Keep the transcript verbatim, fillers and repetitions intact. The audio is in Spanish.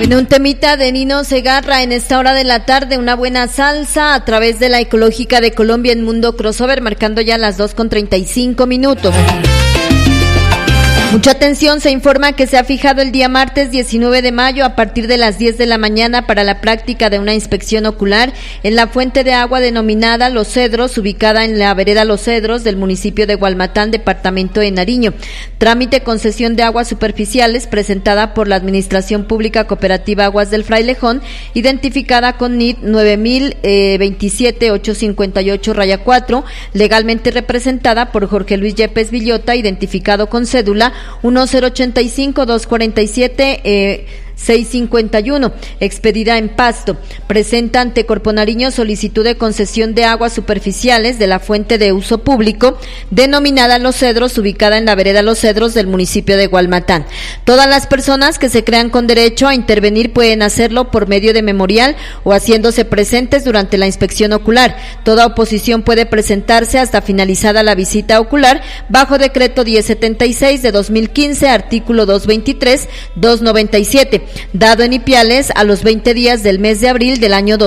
Bueno, un temita de Nino Segarra en esta hora de la tarde, una buena salsa a través de la Ecológica de Colombia en Mundo Crossover, marcando ya las dos con treinta y cinco minutos. Mucha atención, se informa que se ha fijado el día martes diecinueve de mayo a partir de las diez de la mañana para la práctica de una inspección ocular en la fuente de agua denominada Los Cedros, ubicada en la vereda Los Cedros del municipio de Gualmatán, departamento de Nariño. Trámite concesión de aguas superficiales presentada por la Administración Pública Cooperativa Aguas del Frailejón, identificada con N I D nueve mil veintisiete ocho cincuenta y ocho cuatro, legalmente representada por Jorge Luis Yepes Villota, identificado con cédula uno cero ochenta y cinco dos cuarenta y siete eh, seis cincuenta y uno, expedida en Pasto. Presenta ante Corpo Nariño solicitud de concesión de aguas superficiales de la fuente de uso público denominada Los Cedros, ubicada en la vereda Los Cedros del municipio de Gualmatán. Todas las personas que se crean con derecho a intervenir pueden hacerlo por medio de memorial o haciéndose presentes durante la inspección ocular. Toda oposición puede presentarse hasta finalizada la visita ocular bajo decreto diez setenta y seis de dos mil quince, artículo doscientos veintitrés, doscientos noventa y siete, dado en Ipiales a los veinte días del mes de abril del año dos mil